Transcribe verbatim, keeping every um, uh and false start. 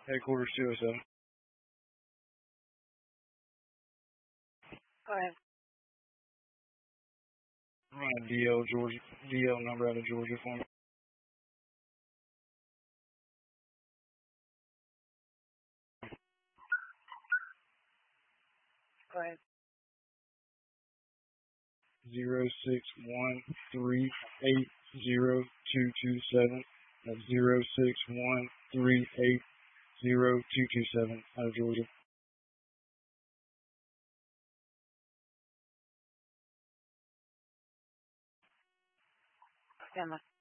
Headquarters two oh seven. Go ahead. Run a D L Georgia, D L number out of Georgia for me. Go ahead. Zero six one three eight zero two two seven. That's zero six one three eight zero two two seven out of Georgia. Stand by.